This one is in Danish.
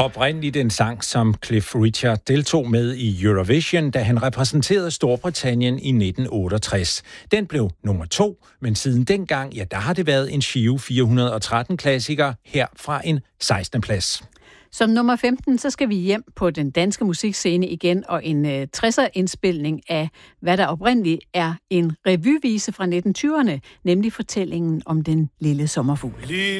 Oprindeligt en sang, som Cliff Richard deltog med i Eurovision, da han repræsenterede Storbritannien i 1968. Den blev nummer 2, men siden dengang, der har det været en Giro 413-klassiker her fra en 16. plads. Som nummer 15, så skal vi hjem på den danske musikscene igen, og en 60'er-indspilning af, hvad der oprindeligt er en revyvise fra 1920'erne, nemlig fortællingen om den lille sommerfugl. Lille